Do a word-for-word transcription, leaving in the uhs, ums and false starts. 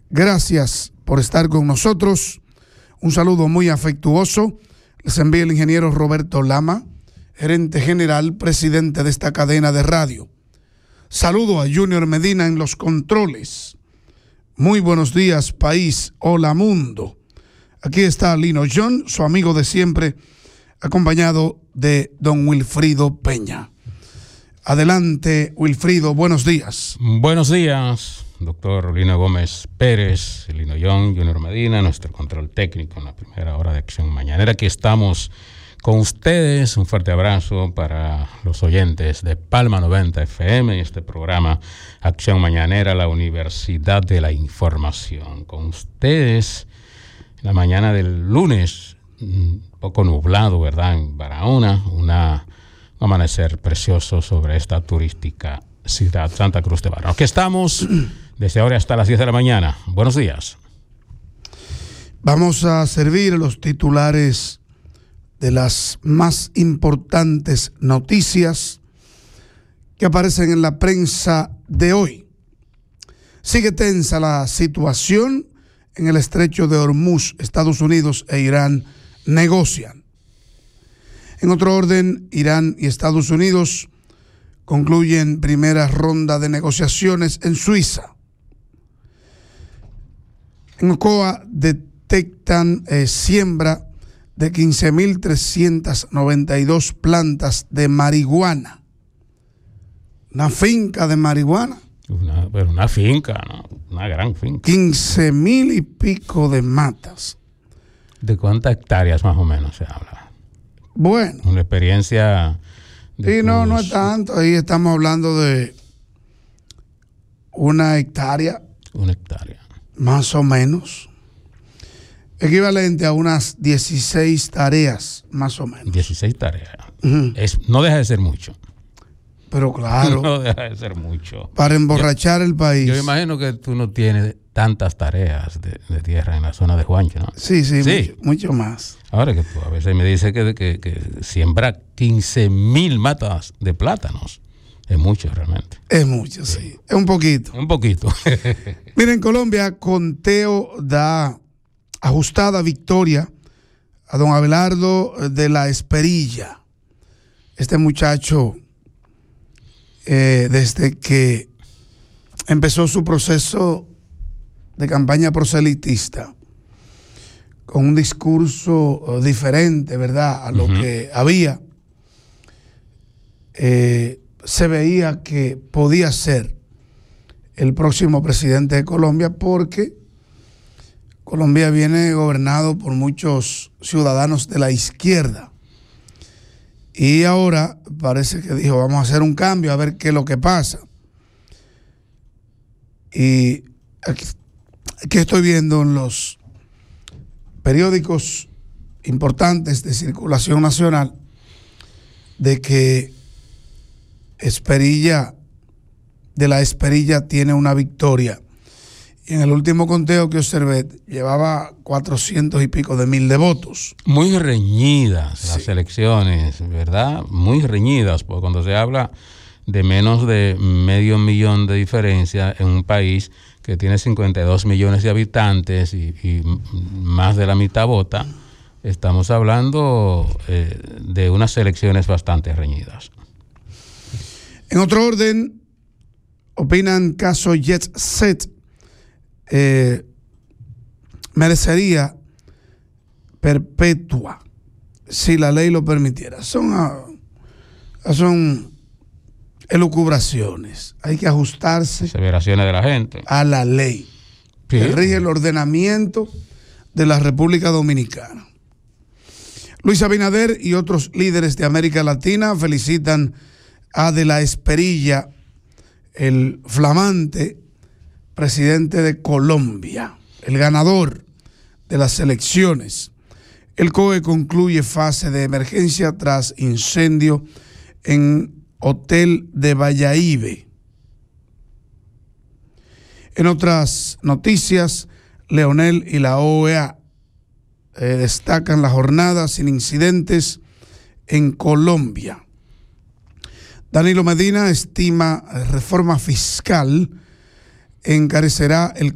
Gracias por estar con nosotros. Un saludo muy afectuoso. Les envía el ingeniero Roberto Lama, gerente general, presidente de esta cadena de radio. Saludo a Junior Medina en los controles. Muy buenos días, país. Hola, mundo. Aquí está Lino John, su amigo de siempre, acompañado de don Wilfrido Peña. Adelante, Wilfrido, buenos días. Buenos días, doctor Lino Gómez Pérez, Lino John, Junior Medina, nuestro control técnico en la primera hora de Acción Mañanera. Aquí estamos con ustedes. Un fuerte abrazo para los oyentes de Palma noventa F M y este programa Acción Mañanera, la Universidad de la Información. Con ustedes en la mañana del lunes, un poco nublado, ¿verdad? En Barahona, una, un amanecer precioso sobre esta turística ciudad Santa Cruz de Barahona. Aquí estamos desde ahora hasta las diez de la mañana. Buenos días. Vamos a servir los titulares de las más importantes noticias que aparecen en la prensa de hoy. Sigue tensa la situación en el estrecho de Hormuz. Estados Unidos e Irán negocian. En otro orden, Irán y Estados Unidos concluyen primera ronda de negociaciones en Suiza. En Ocoa detectan eh, siembra de quince mil trescientas noventa y dos plantas de marihuana. Una finca de marihuana. Una, pero una finca, ¿no? Una gran finca. quince mil y pico de matas. ¿De cuántas hectáreas más o menos se habla? Bueno. Una experiencia... Sí, no, no es tanto. Ahí estamos hablando de una hectárea. Una hectárea. Más o menos. Equivalente a unas dieciséis tareas, más o menos. dieciséis tareas. Uh-huh. Es, no deja de ser mucho. Pero claro. No deja de ser mucho. Para emborrachar yo, el país. Yo imagino que tú no tienes tantas tareas de, de tierra en la zona de Juancho, ¿no? Sí, sí, sí. Mucho, mucho más. Ahora que tú a veces me dices que, que, que siembra quince mil matas de plátanos. Es mucho realmente. Es mucho, sí. sí. Es un poquito. Un poquito. Mira, en Colombia, conteo da ajustada victoria a don Abelardo de la Esperilla. Este muchacho, eh, desde que empezó su proceso de campaña proselitista, con un discurso diferente, ¿verdad?, a lo uh-huh. que había, eh, se veía que podía ser el próximo presidente de Colombia, porque Colombia viene gobernado por muchos ciudadanos de la izquierda. Y ahora parece que dijo, vamos a hacer un cambio, a ver qué es lo que pasa. Y aquí, aquí estoy viendo en los periódicos importantes de circulación nacional de que Esperilla, de la Esperilla, tiene una victoria. Y en el último conteo que observé, llevaba cuatrocientos y pico de mil de votos. Muy reñidas sí. las elecciones, ¿verdad? Muy reñidas, porque cuando se habla de menos de medio millón de diferencia en un país que tiene cincuenta y dos millones de habitantes y, y más de la mitad vota, estamos hablando eh, de unas elecciones bastante reñidas. En otro orden, opinan caso Jet Set eh, merecería perpetua si la ley lo permitiera. Son, uh, son elucubraciones. Hay que ajustarse aseveraciones de la gente a la ley sí. que rige el ordenamiento de la República Dominicana. Luis Abinader y otros líderes de América Latina felicitan a De la Esperilla, el flamante presidente de Colombia, el ganador de las elecciones. El C O E concluye fase de emergencia tras incendio en Hotel de Valladolid. En otras noticias, Leonel y la O E A eh, destacan la jornada sin incidentes en Colombia. Danilo Medina estima reforma fiscal encarecerá el